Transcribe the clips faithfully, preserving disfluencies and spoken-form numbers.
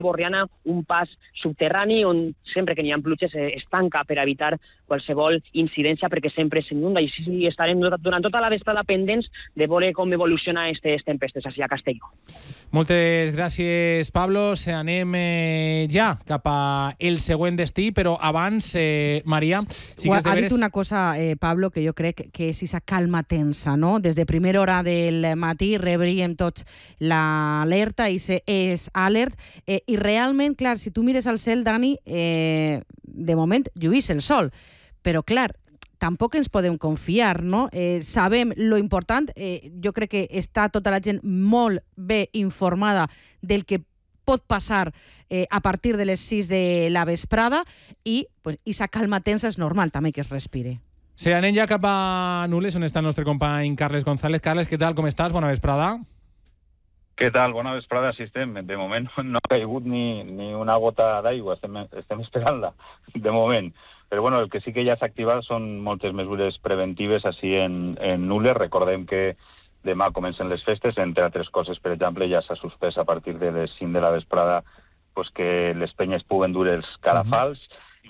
Borriana un pas subterrani on sempre que n'hi ha pluges es tanca per evitar qualsevol incidència perquè sempre s'inunda i sí, estarem durant tota la vesprada pendents de veure com evoluciona aquestes tempestes així a Castelló. Moltes gràcies, Pablo. Se anem eh, ja cap a el següent destí, però abans, eh, Maria... Sí que ha veres... dit una cosa, eh, Pablo, que jo crec que és aquesta calma tensa, no? Des de primera hora del matí rebríem tots l'alerta, i és alert, eh, i realment, clar, si tu mires al cel, Dani, eh, de moment lluís el sol, però clar, tampoc ens podem confiar, no? Eh, sabem lo important, eh, jo crec que està tota la gent molt bé informada del que pot passar eh, a partir de les sis de la vesprada i pues, esa calma tensa és normal també que es respire. Sí, anem ja cap a Nules, on està el nostre company Carles González. Carles, què tal, com estàs? Bona vesprada. Què tal? Bona vesprada, sí estem. De moment no ha caigut ni, ni una gota d'aigua, estem, estem esperant-la, de moment. Però bueno, el que sí que ja s'ha activat són moltes mesures preventives així en, en Nules. Recordem que demà comencen les festes, entre altres coses, per exemple, ja s'ha suspès a partir de les cinc de la vesprada pues, que les penyes puguen dur els calafals.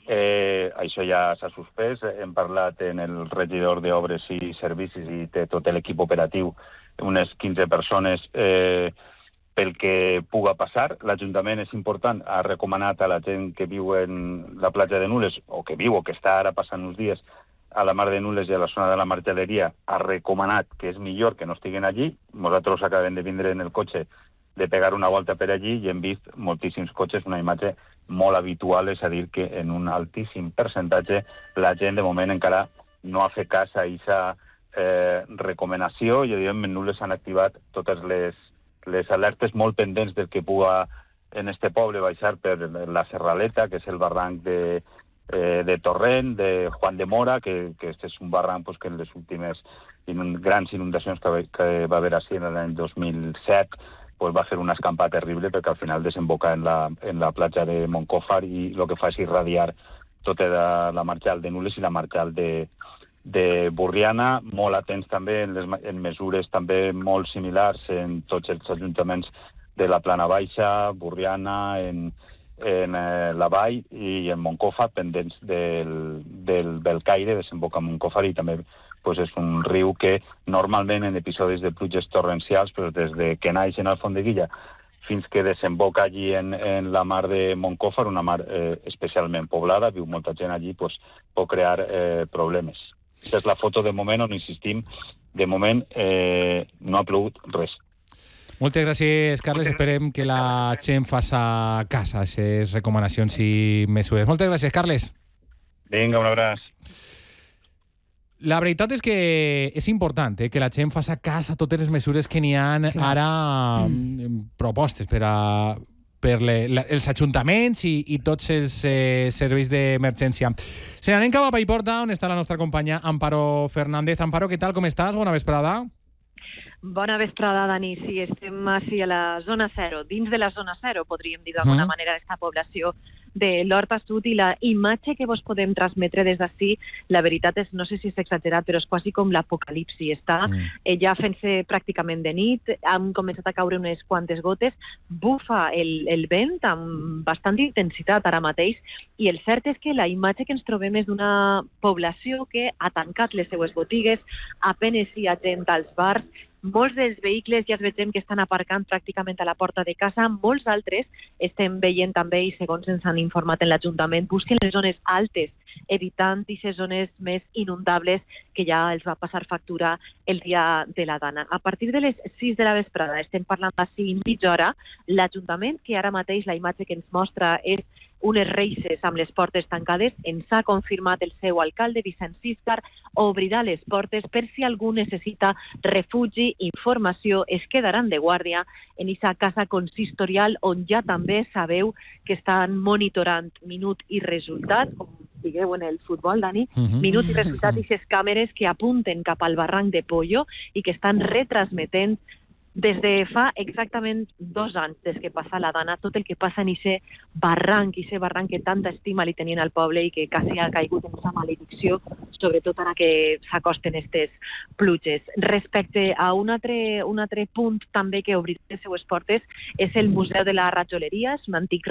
Eh, això ja s'ha suspès. Hem parlat en el regidor d'Obres i Servicis i té tot l'equip operatiu, unes quinze persones eh, pel que puga passar. L'Ajuntament, és important, ha recomanat a la gent que viu en la platja de Nules, o que viu o que està ara passant uns dies a la mar de Nules i a la zona de la Margeleria, ha recomanat que és millor que no estiguin allí. Nosaltres acabem de vindre en el cotxe de pegar una volta per allí i hem vist moltíssims cotxes, una imatge molt habitual, és a dir, que en un altíssim percentatge la gent de moment encara no ha fet cas a aquesta eh, recomanació i evidentment Nules han activat totes les, les alertes molt pendents del que puga en este poble baixar per la Serraleta, que és el barranc de Eh, de Torrent, de Juan de Mora, que, que este és un barranc pues, que en les últimes inund grans inundacions que, que va haver així en l'any dos mil set pues, va fer una escampa terrible perquè al final desemboca en la, en la platja de Moncófar i el que fa és irradiar tota la, la marjal de Nules i la marjal de, de Borriana. Molt atents també en, les, en mesures també molt similars en tots els ajuntaments de la Plana Baixa, Borriana, en en eh, la Vall i en Moncófar, pendents del, del Belcaire, desemboca en Moncófar, i també pues, és un riu que normalment en episodis de pluges torrencials, però des de que naix en Alfondeguilla fins que desemboca allí en, en la mar de Moncófar, una mar eh, especialment poblada, viu molta gent allí, pues, pot crear eh, problemes. Aquesta és la foto de moment on insistim, de moment eh, no ha plogut res. Moltes gràcies, Carles. Esperem que la gent faça cas a aquestes recomanacions i mesures. Moltes gràcies, Carles. Vinga, un abraç. La veritat és que és important eh, que la gent faça cas a totes les mesures que n'hi ha ara mm. propostes per a per le, la, els ajuntaments i, i tots els eh, serveis d'emergència. Se n'anem cap a Paiporta, on està la nostra companya Amparo Fernández. Amparo, què tal, com estàs? Bona vesprada. Bona vesprada, Dani. Sí, estem així a la zona zero, dins de la zona zero, podríem dir d'alguna mm. manera, aquesta població de l'Horta Sud, i la imatge que vos podem transmetre des d'ací, la veritat és, no sé si és exagerat, però és quasi com l'apocalipsi. Està mm. eh, ja fent-se pràcticament de nit, han començat a caure unes quantes gotes, bufa el, el vent amb bastant intensitat ara mateix, i el cert és que la imatge que ens trobem és d'una població que ha tancat les seues botigues, apenes hi ha gent als bars, molts dels vehicles ja es veiem que estan aparcant pràcticament a la porta de casa, molts altres estem veient també, i segons ens han informat en l'Ajuntament, busquen les zones altes, evitant aquestes zones més inundables que ja els va passar factura el dia de la Dana. A partir de les sis de la vesprada, estem parlant d'ací mitja hora, l'Ajuntament, que ara mateix la imatge que ens mostra és unes reixes amb les portes tancades, ens ha confirmat el seu alcalde, Vicent Siscar, obrirà les portes per si algú necessita refugi, informació, es quedaran de guàrdia en aquesta casa consistorial on ja també sabeu que estan monitorant minut i resultat, com digueu en el futbol, Dani, uh-huh. minut i resultat, i aquestes càmeres que apunten cap al barranc de Pollo i que estan retransmetent Des de fa exactament dos anys, des que passa la Dana, tot el que passa en aquest barranc, aquest barranc que tanta estima li tenien al poble i que quasi ha caigut en aquesta maledicció, sobretot ara que s'acosten aquestes pluges. Respecte a un altre, un altre punt també que obrirà les seues portes és el Museu de la Rajoleria, és un antic